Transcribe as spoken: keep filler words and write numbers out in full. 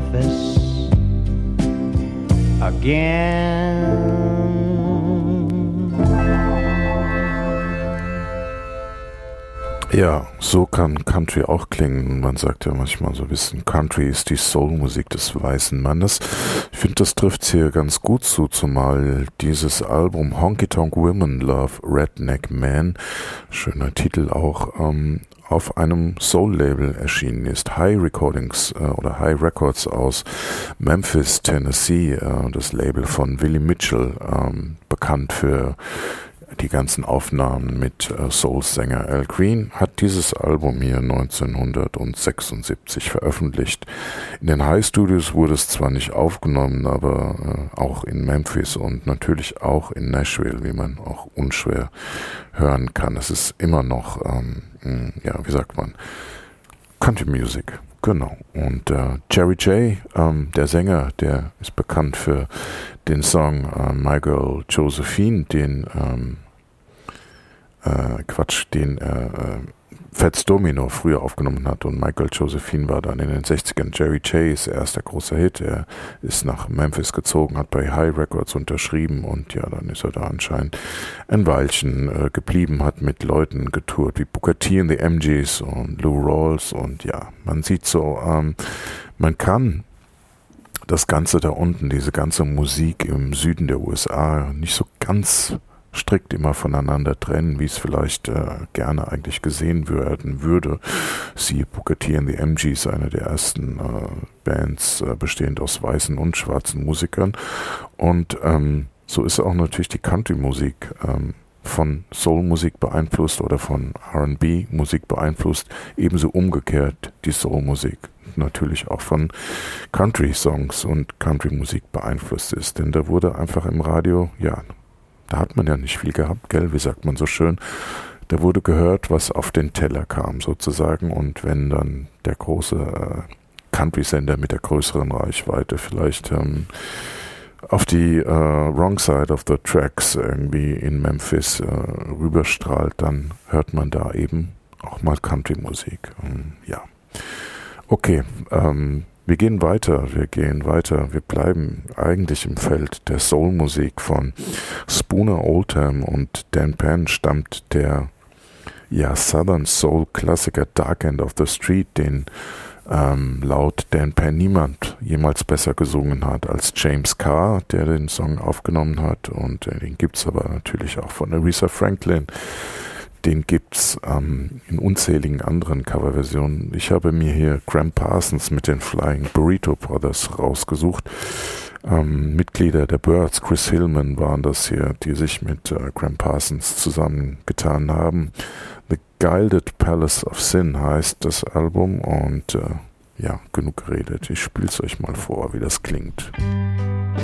Memphis again. Ja, so kann Country auch klingen. Man sagt ja manchmal so ein bisschen, Country ist die Soul-Musik des weißen Mannes. Ich finde, das trifft hier ganz gut zu, zumal dieses Album Honky Tonk Women Love Redneck Man, schöner Titel auch, ähm, auf einem Soul-Label erschienen ist. High Recordings äh, oder High Records aus Memphis, Tennessee, äh, das Label von Willie Mitchell, ähm, bekannt für die ganzen Aufnahmen mit äh, Soul-Sänger Al Green, hat dieses Album hier neunzehnhundertsechsundsiebzig veröffentlicht. In den High Studios wurde es zwar nicht aufgenommen, aber äh, auch in Memphis und natürlich auch in Nashville, wie man auch unschwer hören kann. Es ist immer noch, ähm, ja, wie sagt man, Country Music. Genau. Und äh, Jerry J., ähm, der Sänger, der ist bekannt für den Song äh, My Girl Josephine, den ähm, äh, Quatsch, den äh, äh, Fats Domino früher aufgenommen hat, und My Girl Josephine war dann in den sechzigern Jerry J's erster großer Hit. Er ist nach Memphis gezogen, hat bei High Records unterschrieben und ja, dann ist er da anscheinend ein Weilchen äh, geblieben, hat mit Leuten getourt wie Booker T und the M Gs und Lou Rawls, und ja, man sieht so, ähm, man kann das Ganze da unten, diese ganze Musik im Süden der U S A nicht so ganz strikt immer voneinander trennen, wie es vielleicht äh, gerne eigentlich gesehen werden würde. Siehe Booker T and the M Gs, eine der ersten äh, Bands, äh, bestehend aus weißen und schwarzen Musikern. Und ähm, so ist auch natürlich die Country-Musik ähm, von Soul-Musik beeinflusst oder von R and B-Musik beeinflusst, ebenso umgekehrt die Soul-Musik natürlich auch von Country-Songs und Country-Musik beeinflusst ist. Denn da wurde einfach im Radio, ja, da hat man ja nicht viel gehabt, gell, wie sagt man so schön, da wurde gehört, was auf den Teller kam sozusagen, und wenn dann der große äh, Country-Sender mit der größeren Reichweite vielleicht ähm, auf die äh, Wrong Side of the Tracks irgendwie in Memphis äh, rüberstrahlt, dann hört man da eben auch mal Country-Musik. Ähm, ja. Okay, ähm, wir gehen weiter, wir gehen weiter, wir bleiben eigentlich im Feld der Soul-Musik. Von Spooner Oldham und Dan Penn stammt der ja, Southern Soul-Klassiker Dark End of the Street, den ähm, laut Dan Penn niemand jemals besser gesungen hat als James Carr, der den Song aufgenommen hat, und äh, den gibt es aber natürlich auch von Aretha Franklin. Den gibt's ähm, in unzähligen anderen Coverversionen. Ich habe mir hier Graham Parsons mit den Flying Burrito Brothers rausgesucht. Ähm, Mitglieder der Byrds, Chris Hillman waren das hier, die sich mit äh, Graham Parsons zusammengetan haben. The Gilded Palace of Sin heißt das Album, und äh, ja, genug geredet. Ich spiel's euch mal vor, wie das klingt.